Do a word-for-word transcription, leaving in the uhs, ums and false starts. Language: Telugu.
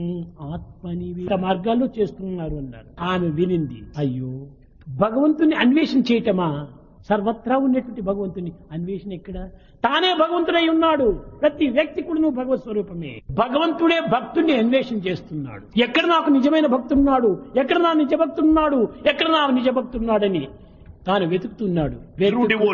ఆత్మని మార్గాల్లో చేస్తున్నారు అన్నారు. ఆమె వినింది, అయ్యో భగవంతుని అన్వేషణ చేయటమా, సర్వత్రా ఉన్నటువంటి భగవంతుని అన్వేషణ ఎక్కడ, తానే భగవంతుడై ఉన్నాడు. ప్రతి వ్యక్తి కూడా నువ్వు భగవత్ స్వరూపమే. భగవంతుడే భక్తుడిని అన్వేషణ చేస్తున్నాడు. ఎక్కడ నాకు నిజమైన భక్తున్నాడు, ఎక్కడ నా నిజ భక్తున్నాడు, ఎక్కడ నా నిజ భక్తున్నాడని తాను వెతుకుతున్నాడు.